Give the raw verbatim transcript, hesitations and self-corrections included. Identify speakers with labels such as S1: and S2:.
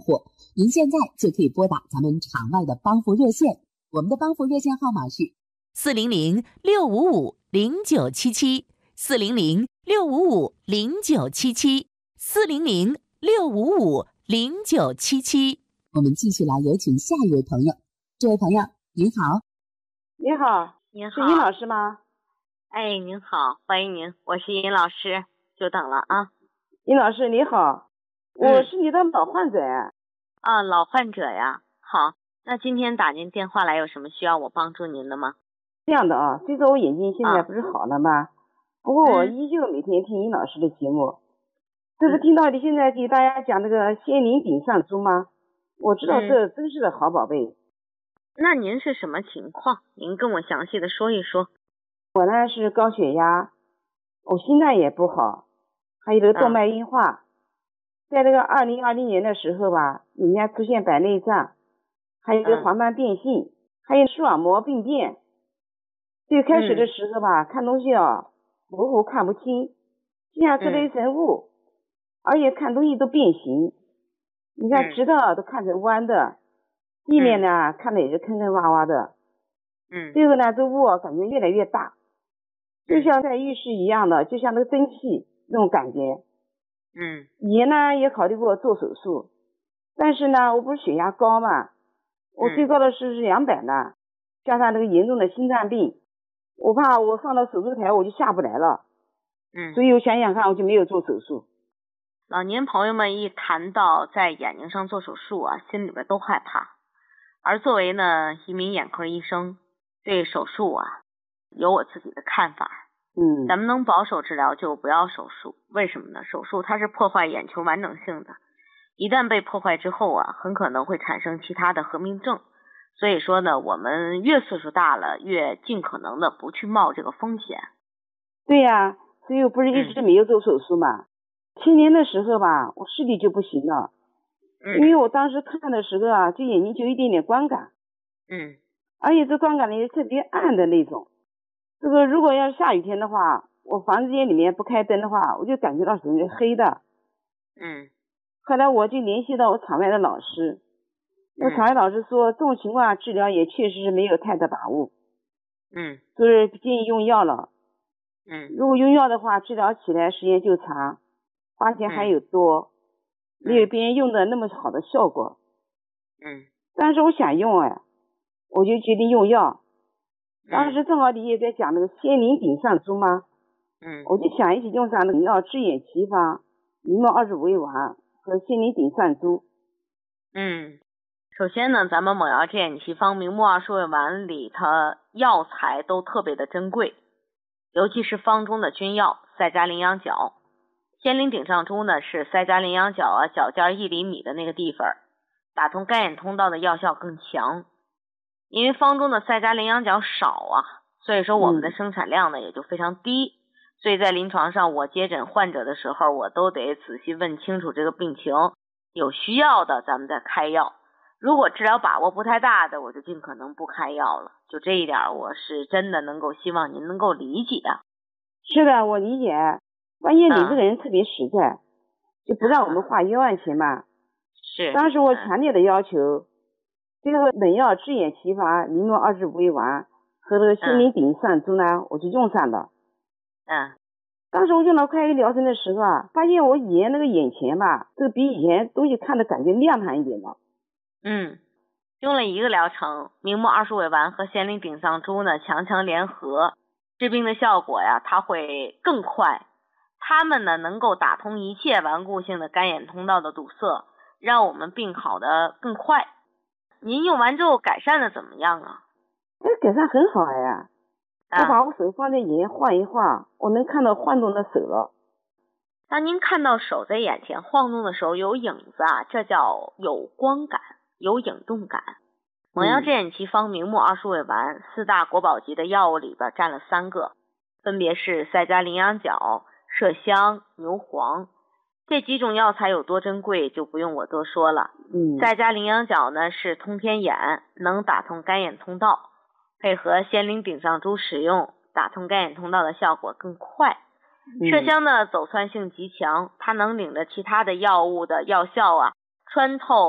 S1: 惑，您现在就可以拨打咱们场外的帮扶热线，我们的帮扶热线号码是
S2: 四零零六五五零九七七，四零零六五五零九七七，四零零六五五零九七七。
S1: 我们继续来有请下一位朋友。这位朋友您好。
S3: 您好，
S4: 您好，
S3: 是殷老师吗？
S4: 哎，您好，欢迎您，我是殷老师，久等了啊。
S3: 殷老师你好，
S4: 嗯、
S3: 我是你的老患者呀。
S4: 啊，老患者呀。好，那今天打您电话来，有什么需要我帮助您的吗？
S3: 这样的啊，虽说我眼睛现在不是好了吗？啊、不过我依旧每天听殷老师的节目。这不听到你现在给大家讲那个仙灵顶上珠吗？我知道这真是个好宝贝。
S4: 嗯、那您是什么情况？您跟我详细的说一说。
S3: 我呢是高血压，我心脏也不好，还有这个动脉硬化。嗯、在这个二零二零年的时候吧，里面出现白内障，还有这个黄斑变性，嗯、还有视网膜病变。最开始的时候吧，嗯、看东西啊模糊看不清，就像是了一层雾，嗯、而且看东西都变形。你看直的都看成弯的，地面呢、嗯、看的也是坑坑洼洼的。
S4: 嗯。
S3: 最后呢，这雾感觉越来越大，就像在浴室一样的，就像那个蒸汽那种感觉。
S4: 嗯。
S3: 以前呢也考虑过做手术，但是呢，我不是血压高嘛，我最高的是两百呢，加上那个严重的心脏病，我怕我上了手术台我就下不来了。
S4: 嗯。
S3: 所以我想想看，我就没有做手术。
S4: 老年朋友们一谈到在眼睛上做手术啊，心里边都害怕。而作为呢一名眼科医生，对手术啊有我自己的看法。
S3: 嗯，
S4: 咱们能保守治疗就不要手术。为什么呢？手术它是破坏眼球完整性的，一旦被破坏之后啊，很可能会产生其他的合并症。所以说呢，我们越岁数大了，越尽可能的不去冒这个风险。
S3: 对呀、啊，所以我不是一直没有做手术嘛。嗯青年的时候吧，我视力就不行了，嗯、因为我当时看的时候啊，就眼睛就一点点光感，
S4: 嗯，
S3: 而且这光感呢也特别暗的那种。这个如果要是下雨天的话，我房间里面不开灯的话，我就感觉到整个黑的。
S4: 嗯，
S3: 后来我就联系到我场外的老师，那个场外老师说，这种情况治疗也确实是没有太大把握，
S4: 嗯，
S3: 就是建议用药了。
S4: 嗯，
S3: 如果用药的话，治疗起来时间就长。花钱还有多，嗯、没有别人用的那么好的效果。
S4: 嗯，
S3: 但是我想用哎，我就决定用药。当时正好你也在讲那个仙灵顶上珠吗？
S4: 嗯，
S3: 我就想一起用上那个药治眼奇方、明末二十五味丸和仙灵顶上珠。
S4: 嗯，首先呢，咱们某药治眼奇方、明末二十味丸里头药材都特别的珍贵，尤其是方中的君药赛迦羚羊角。仙灵顶上珠呢是赛迦羚羊角啊角尖一厘米的那个地方，打通干眼通道的药效更强。因为方中的赛迦羚羊角少啊，所以说我们的生产量呢、嗯、也就非常低。所以在临床上我接诊患者的时候，我都得仔细问清楚这个病情，有需要的咱们再开药。如果治疗把握不太大的，我就尽可能不开药了。就这一点，我是真的能够希望您能够理解。
S3: 是的，我理解。关键你这个人特别实在，嗯、就不让我们花冤枉钱嘛。
S4: 是。
S3: 当时我强烈的要求，这个本药治眼奇方、明末二十五味丸和这个仙灵顶上珠呢，嗯、我就用上了。
S4: 嗯。
S3: 当时我用了快一个疗程的时候啊，发现我以前那个眼前吧，这个比以前东西看的感觉亮堂一点了。
S4: 嗯。用了一个疗程，明末二十味丸和仙灵顶上珠呢强强联合，治病的效果呀，它会更快。它们呢能够打通一切顽固性的干眼通道的堵塞，让我们病好的更快。您用完之后改善的怎么样啊？
S3: 哎，改善很好呀！啊、我把我手放在眼前晃一晃，我能看到晃动的手了。
S4: 当您看到手在眼前晃动的时候有影子啊，这叫有光感，有影动感。蒙药治眼奇方、明末二十味丸四大国宝级的药物里边占了三个，分别是赛迦羚羊角、麝香、牛黄。这几种药材有多珍贵就不用我多说了。
S3: 嗯，
S4: 赛迦羚羊角呢是通天眼，能打通干眼通道，配合仙灵顶上珠使用，打通干眼通道的效果更快。麝香呢走窜性极强，它能领着其他的药物的药效啊穿透